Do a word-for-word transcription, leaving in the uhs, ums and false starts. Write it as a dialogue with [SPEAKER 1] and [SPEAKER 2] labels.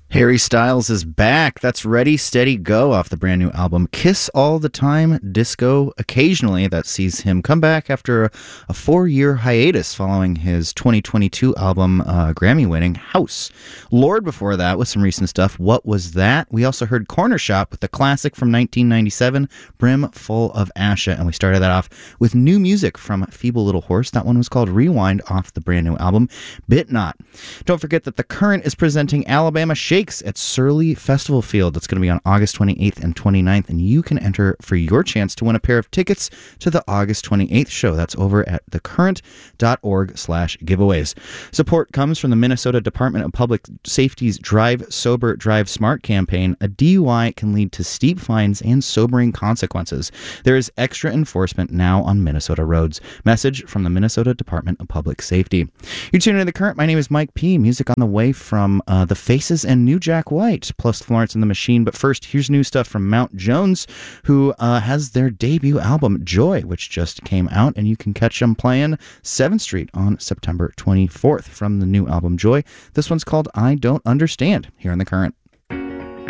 [SPEAKER 1] Harry Styles is back. That's Ready, Steady, Go off the brand new album Kiss All the Time, Disco Occasionally. That sees him come back after a, a four-year hiatus following his twenty twenty-two album, uh, Grammy-winning House. Lorde before that with some recent stuff. What Was That? We also heard Corner Shop with the classic from nineteen ninety-seven, Brim Full of Asha. And we started that off with new music from Feeble Little Horse. That one was called Rewind off the brand new album Bit Not. Don't forget that The Current is presenting Alabama Shakes at Surly Festival Field. That's going to be on August twenty-eighth and twenty-ninth, and you can enter for your chance to win a pair of tickets to the August twenty-eighth show. That's over at thecurrent.org slash giveaways. Support comes from the Minnesota Department of Public Safety's Drive Sober, Drive Smart campaign. A D U I can lead to steep fines and sobering consequences. There is extra enforcement now on Minnesota roads. Message from the Minnesota Department of Public Safety. You're tuning in to The Current. My name is Mike P. Music on the way from uh, The Faces and New Jack White, plus Florence and the Machine. But first, here's new stuff from Mount Jones, who uh, has their debut album, Joy, which just came out, and you can catch them playing seventh Street on September twenty-fourth from the new album, Joy. This one's called I Don't Understand, here in The Current.